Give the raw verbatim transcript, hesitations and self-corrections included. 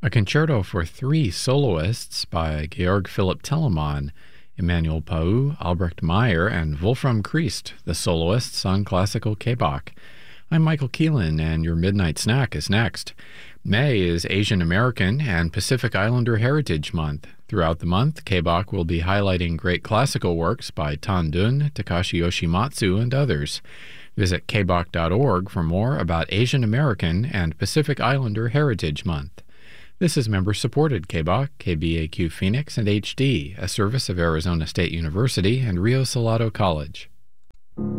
A concerto for three soloists by Georg Philipp Telemann, Emanuel Pau, Albrecht Meyer, and Wolfram Christ, the soloists on Classical K-Bach. I'm Michael Keelan, and your Midnight Snack is next. May is Asian American and Pacific Islander Heritage Month. Throughout the month, K-Bach will be highlighting great classical works by Tan Dun, Takashi Yoshimatsu, and others. Visit k bach dot org for more about Asian American and Pacific Islander Heritage Month. This is member-supported K-Bach, K B A Q Phoenix, and H D, a service of Arizona State University and Rio Salado College.